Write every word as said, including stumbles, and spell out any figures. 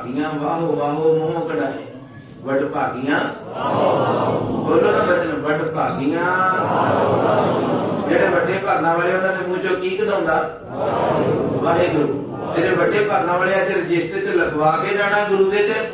ਭਾਗੀਆਂ ਵਾਹੋ ਵਾਹੋ ਮੋਹ ਕਢਾਏ। ਵੱਡ ਭਾਗੀਆਂ ਬੋਲੋ ਨਾ ਬਚਨ, ਵੱਡ ਭਾਗੀਆਂ। ਜਿਹੜੇ ਵੱਡੇ ਭਾਗਾਂ ਵਾਲੇ ਉਹਨਾਂ ਦੇ ਮੂੰਹ ਚੋਂ ਕੀ ਕਢਾਉਂਦਾ? ਵਾਹਿਗੁਰੂ। ਜਿਹੜੇ ਵੱਡੇ ਭਾਗਾਂ ਵਾਲੇ ਅੱਜ ਰਜਿਸਟਰ ਚ ਲਿਖਵਾ ਕੇ ਜਾਣਾ ਗੁਰੂ ਦੇ ਤੇ